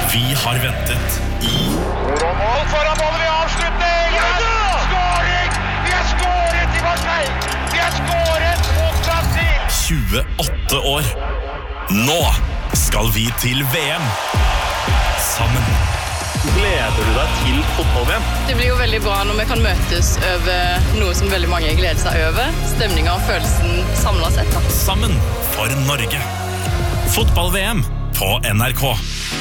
Vi har ventet i Mål foran målet ved avslutning! Skåring! Vi har skåret i Marseille! Vi har skåret mot Brasil! 28 år. Nå skal vi til VM. Sammen. Gleder du deg til fotball-VM? Det blir jo veldig bra når vi kan møtes over noe som veldig mange gleder seg over. Stemningen og følelsen samlet sett. Sammen for Norge. Fotball-VM på NRK.